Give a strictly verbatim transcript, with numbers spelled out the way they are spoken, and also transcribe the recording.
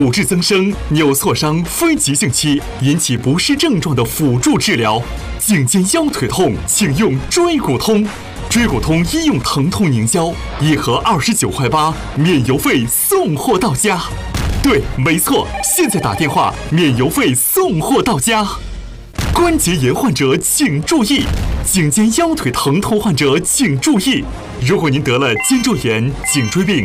骨质增生、扭挫伤非急性期引起不适症状的辅助治疗。颈肩腰腿痛，请用椎骨通。椎骨通医用疼痛凝胶，一盒二十九块八，免邮费送货到家。对，没错，现在打电话免邮费送货到家。关节炎患者请注意，颈肩腰腿疼痛患者请注意，如果您得了肩周炎、颈椎病、